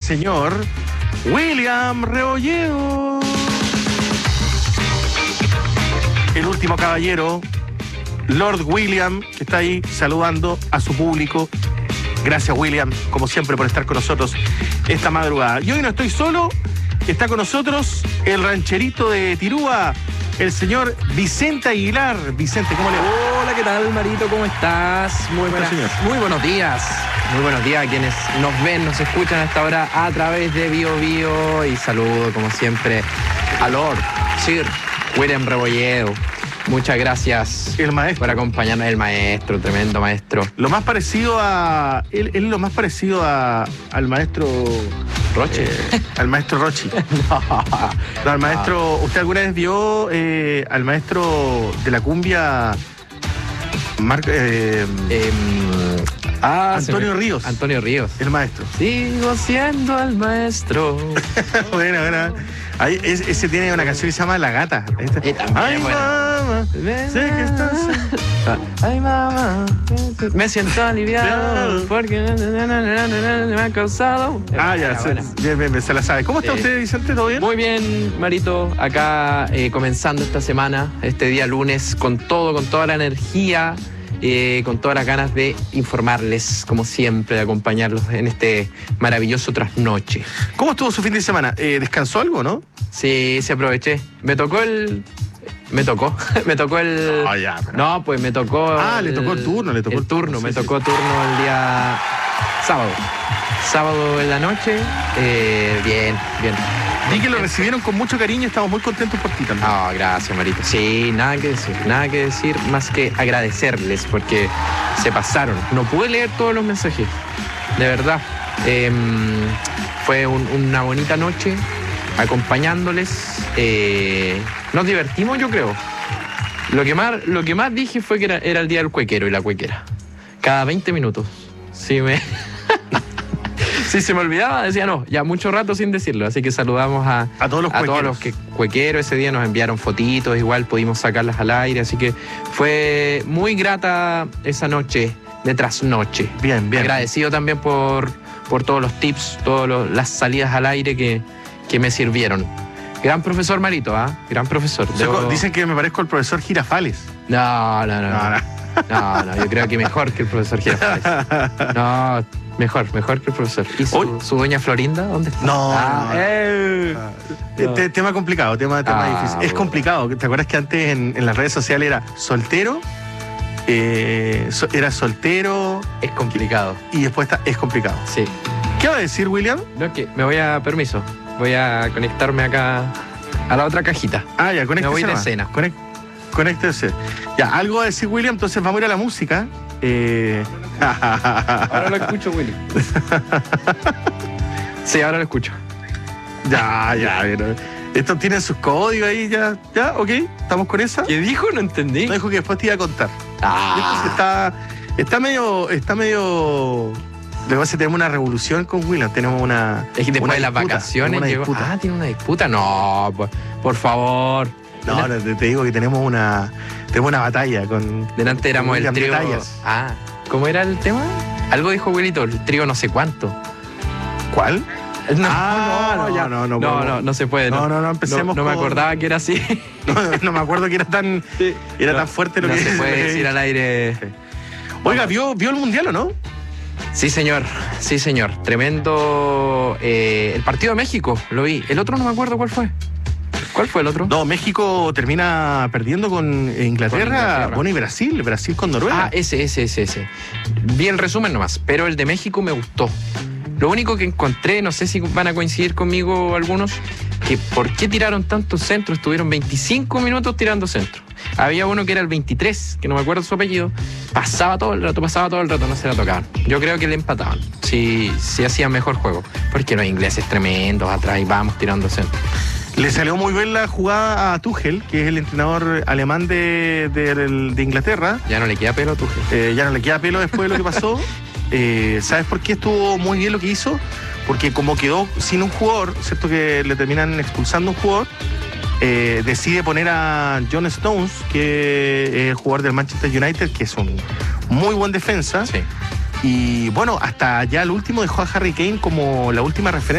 señor William Rebolledo. El último caballero, Lord William, que está ahí saludando a su público. Gracias, William, como siempre, por estar con nosotros esta madrugada. Y hoy no estoy solo, está con nosotros el rancherito de Tirúa, el señor Vicente Aguilar. Vicente, ¿cómo le va? Hola, ¿qué tal, Marito? ¿Cómo estás? Muy buenos días. Muy buenos días a quienes nos ven, nos escuchan a esta hora a través de Bio Bio. Y saludo, como siempre, a Lord Sir William Rebolledo. Muchas gracias, el maestro, por acompañarnos. El maestro, tremendo maestro. Lo más parecido a... Él es lo más parecido al maestro... Roche. Al maestro Rochi. No, al maestro... ¿Usted alguna vez vio al maestro de la cumbia? Antonio Ríos. Antonio Ríos. El maestro. Sigo siendo el maestro. Bueno. Ahí, ese tiene una canción que se llama La Gata. Ay, mamá, sé que estás... Ay, mamá, me siento aliviado porque me ha causado... ya, bien, se la sabe. ¿Cómo está usted, Vicente? ¿Todo bien? Muy bien, Marito. Acá comenzando esta semana, este día lunes, con toda la energía, con todas las ganas de informarles, como siempre, de acompañarlos en este maravilloso trasnoche. ¿Cómo estuvo su fin de semana? ¿Descansó algo, no? Sí, aproveché. Me tocó el... No, pues me tocó... le tocó el turno. Me tocó turno el día sábado. Sábado en la noche. Bien. Vi que lo recibieron con mucho cariño y estamos muy contentos por ti también. Gracias, Marito. Sí, nada que decir, más que agradecerles porque se pasaron. No pude leer todos los mensajes, de verdad. Fue una bonita noche acompañándoles. Nos divertimos, yo creo. Lo que más dije fue que era el día del cuequero y la cuequera. Cada 20 minutos. Si se me olvidaba, decía no, ya mucho rato sin decirlo. Así que saludamos a todos los cuequeros. Ese día nos enviaron fotitos, igual pudimos sacarlas al aire. Así que fue muy grata esa noche de trasnoche. Bien. Agradecido también por todos los tips, todas las salidas al aire que me sirvieron. Gran profesor, Marito, gran profesor. Dicen que me parezco al profesor Girafales. No, yo creo que mejor que el profesor Girafales. No, mejor que el profesor. ¿Y su doña Florinda? ¿Dónde está? No. Tema complicado, tema difícil. Es complicado. ¿Te acuerdas que antes en las redes sociales era soltero? Era soltero. Es complicado. Y después es complicado. Sí. ¿Qué va a decir, William? No, que me voy a conectarme acá a la otra cajita. Ya, conéctese. Me voy de cena. Conéctese. Ya, algo va a decir William, entonces vamos a ir a la música. Ahora lo escucho, Willy. Sí, ahora lo escucho. Ya. Esto tiene sus códigos ahí, ya, ok, estamos con esa. ¿Qué dijo? No entendí. No, dijo que después te iba a contar. Está medio... Lo que pasa es que tenemos una revolución con William, tenemos una... Es que después de las vacaciones llegó... ¿tiene una disputa? No, por favor. No, te digo que tenemos una batalla con... Delante éramos el trío... Batallas. ¿Cómo era el tema? Algo dijo Wilito, el trío no sé cuánto. ¿Cuál? No se puede. No empecemos. No me acordaba que era así. No me acuerdo que era tan fuerte lo que... No se puede decir al aire. Sí. Oiga, ¿vio el Mundial o no? Sí, señor. Tremendo. El partido de México, lo vi. El otro no me acuerdo cuál fue. ¿Cuál fue el otro? No, México termina perdiendo con Inglaterra. Bueno, y Brasil con Noruega. Ese. Vi el resumen nomás, pero el de México me gustó. Lo único que encontré, no sé si van a coincidir conmigo algunos, que por qué tiraron tantos centros. Estuvieron 25 minutos tirando centros. Había uno que era el 23, que no me acuerdo su apellido. Pasaba todo el rato, no se la tocaban. Yo creo que le empataban, si hacían mejor juego. Porque los ingleses tremendos atrás y vamos tirando centros. Le salió muy bien la jugada a Tuchel, que es el entrenador alemán de Inglaterra. Ya no le queda pelo a Tuchel. Ya no le queda pelo después de lo que pasó. ¿Sabes por qué estuvo muy bien lo que hizo? Porque como quedó sin un jugador, ¿cierto? Que le terminan expulsando un jugador, decide poner a John Stones, que es el jugador del Manchester United, que es un muy buen defensa. Sí. Y bueno, hasta ya el último dejó a Harry Kane como la última referencia